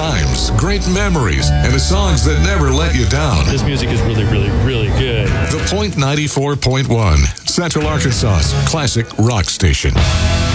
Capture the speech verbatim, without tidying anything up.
times, great memories, and the songs that never let you down. This music is really, really, really good. The Point ninety-four point one, Central Arkansas's classic rock station.